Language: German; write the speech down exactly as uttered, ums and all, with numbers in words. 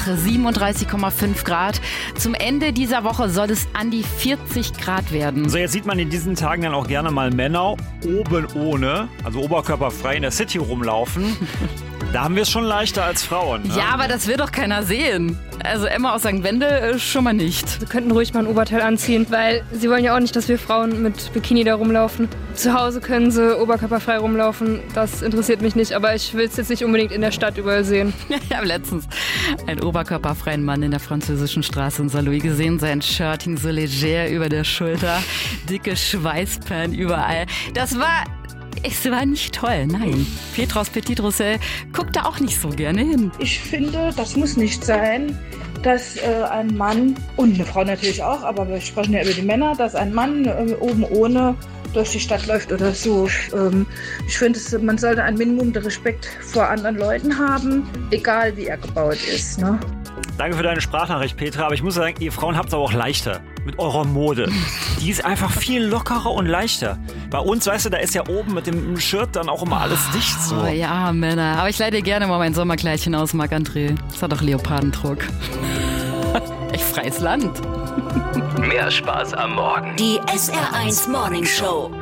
siebenunddreißig Komma fünf Grad. Zum Ende dieser Woche soll es an die vierzig Grad werden. So, jetzt sieht man in diesen Tagen dann auch gerne mal Männer oben ohne, also oberkörperfrei in der City rumlaufen. Da haben wir es schon leichter als Frauen. Ne? Ja, aber das will doch keiner sehen. Also Emma aus Sankt Wendel schon mal nicht. Wir könnten ruhig mal ein Oberteil anziehen, weil sie wollen ja auch nicht, dass wir Frauen mit Bikini da rumlaufen. Zu Hause können sie oberkörperfrei rumlaufen. Das interessiert mich nicht, aber ich will es jetzt nicht unbedingt in der Stadt überall sehen. Ich habe letztens einen oberkörperfreien Mann in der französischen Straße in Saint-Louis gesehen. Sein Shirt hing so leger über der Schulter, dicke Schweißperlen überall. Das war... Es war nicht toll, nein. Petra aus Petit Roussel guckt da auch nicht so gerne hin. Ich finde, das muss nicht sein, dass äh, ein Mann, und eine Frau natürlich auch, aber wir sprechen ja über die Männer, dass ein Mann äh, oben ohne durch die Stadt läuft oder so. Ähm, ich finde, man sollte ein Minimum der Respekt vor anderen Leuten haben, egal wie er gebaut ist. Ne? Danke für deine Sprachnachricht, Petra. Aber ich muss sagen, ihr Frauen habt es aber auch leichter mit eurer Mode. Die ist einfach viel lockerer und leichter. Bei uns, weißt du, da ist ja oben mit dem Shirt dann auch immer alles dicht so. Oh ja, Männer. Aber ich leih dir gerne mal mein Sommerkleidchen aus, Marc-André. Das hat doch Leopardendruck. Echt freies Land. Mehr Spaß am Morgen. Die S R eins Morning Show.